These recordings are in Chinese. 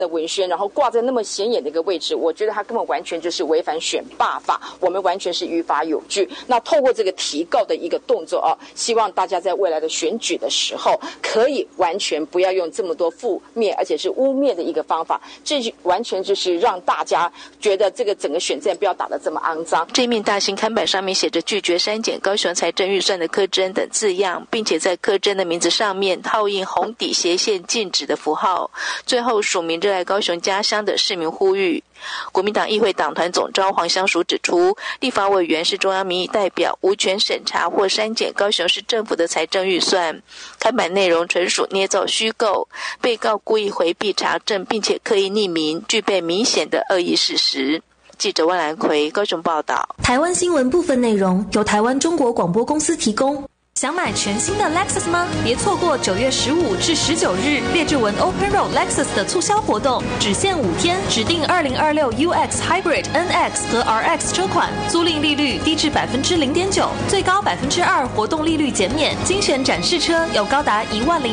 的文宣，然后挂在那么显眼的一个位置，我觉得他根本完全就是违反选罢法，我们完全是于法有据。那透过这个提告的一个动作希望大家在未来的选举的时候，可以完全不要用这么多负面而且是污蔑的一个方法，这完全就是让大家觉得这个整个选战不要打得这么肮脏。 这面大型看板上面写着拒绝删减高雄财政预算的柯侦等字样，并且在柯侦的名字上面套印红底斜线禁止的符号，最后署名热爱高雄家乡的市民呼吁。国民党议会党团总召黄香淑指出，立法委员是中央民意代表，无权审查或删减高雄市政府的财政预算，看板内容纯属捏造虚构，被告故意回避查证并且刻意匿名，具备明显的恶意事实。记者万兰奎高雄报道。 台湾新闻部分内容由台湾中国广播公司提供。想买全新的 Lexus 吗？别错过9月15至19日列治文 Open Road Lexus 的促销活动，只限5天，指定2026 UX Hybrid NX 和 RX 车款，租赁利率低至 0.9%， 最高 2% 活动利率减免，精选展示车有高达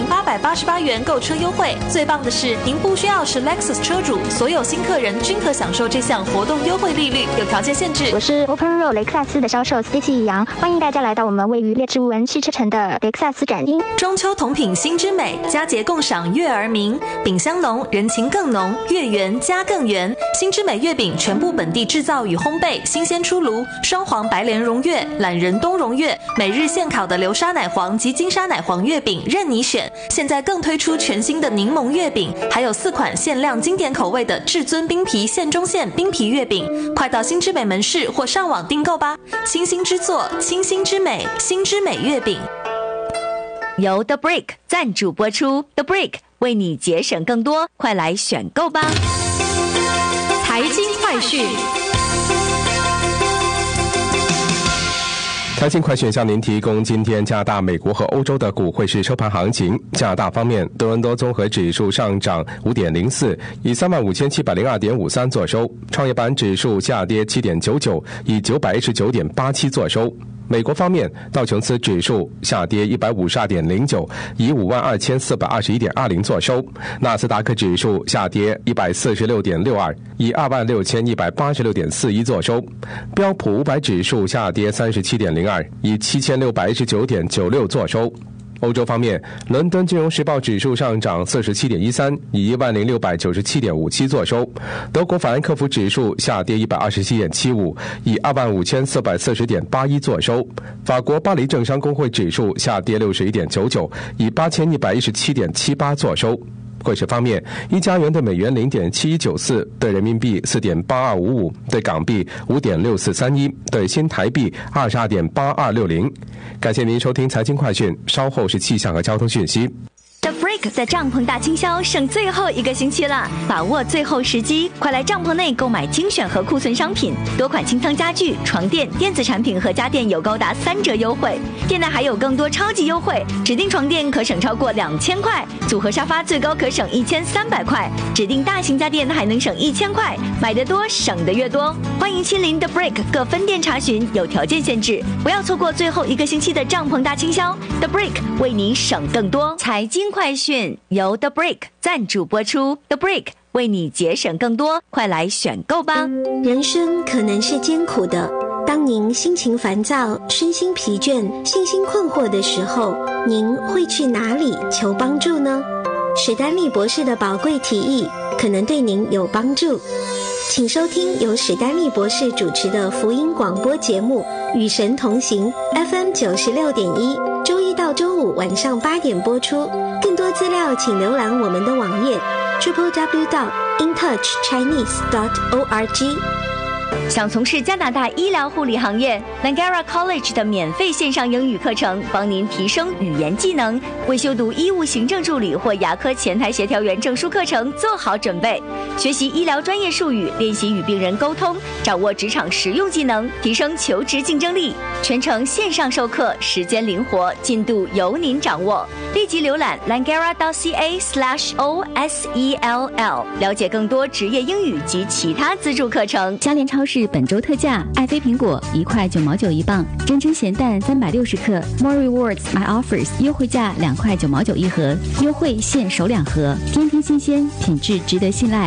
10888元购车优惠。最棒的是，您不需要是 Lexus 车主，所有新客人均可享受这项活动优惠利率，有条件限制。 我是 Open Road 雷克萨斯的销售 Stacy 杨，欢迎大家来到我们位于列治文汽车城的雷克萨斯展厅。 中秋同品新之美，佳节共赏月儿明，饼香浓，人情更浓，月圆家更圆。新之美月饼全部本地制造与烘焙，新鲜出炉，双黄白莲蓉月、懒人冬蓉月，每日现烤的流沙奶黄及金沙奶黄月饼任你选。现在更推出全新的柠檬月饼，还有4款限量经典口味的至尊冰皮县中县冰皮月饼，快到新之美门市或上网订购吧。清新之作，清新之美，新之美月饼。 由 The Break 赞助播出 ，The Break 为你节省更多，快来选购吧！财经快讯， 财经快讯向您提供今天加拿大、美国和欧洲的股汇市收盘行情。加拿大方面，多伦多综合指数上涨 5.04， 以 35,702.53 作收；创业板指数下跌 7.99， 以 919.87 作收。美国方面，道琼斯指数下跌 152.09， 以 52,421.20 作收；纳斯达克指数下跌 146.62， 以 26,186.41 作收；标普500指数下跌 37.02， 以 7,619.96 作收。欧洲方面，伦敦金融时报指数上涨 47.13， 以 10,697.57 作收；德国法兰克福指数下跌 127.75， 以 25,440.81 作收；法国巴黎政商工会指数下跌 61.99， 以 8,117.78 作收。汇市方面，一加元对美元 0.7194， 对人民币 4.8255， 对港币 5.6431， 对新台币 22.8260。感谢您收听财经快讯，稍后是气象和交通讯息。 The Break 的帐篷大清销剩最后1个星期了，把握最后时机，快来帐篷内购买精选和库存商品，多款清仓家具、床垫、电子产品和家电有高达3折优惠，店内还有更多超级优惠，指定床垫可省超过2000块，组合沙发最高可省1300块，指定大型家电还能省1000块，买得多省得越多。欢迎亲临 The Break 各分店查询，有条件限制，不要错过最后1个星期的帐篷大清销。The Break 为你省更多。财经快讯由 The Break 赞助播出 ，The Break 为你节省更多，快来选购吧！ 人生可能是艰苦的，当您心情烦躁、身心疲倦、信心困惑的时候，您会去哪里求帮助呢？史丹利博士的宝贵提议可能对您有帮助，请收听由史丹利博士主持的福音广播节目《与神同行》FM 96.1，周一到周五晚上8点播出。更多资料请浏览我们的网页 www.intouchchinese.org。 想从事加拿大医疗护理行业 ，Langara College 的免费线上英语课程，帮您提升语言技能，为修读医务行政助理或牙科前台协调员证书课程做好准备。学习医疗专业术语，练习与病人沟通，掌握职场实用技能，提升求职竞争力。全程线上授课，时间灵活，进度由您掌握。立即浏览 langara.ca/OSELL， 了解更多职业英语及其他资助课程。 嘉联超市是本周特价，爱妃苹果1块9毛9一磅，真真咸蛋360克 ，More Rewards My Offers 优惠价2块9毛9一盒，优惠限首2盒，天天新鲜，品质值得信赖。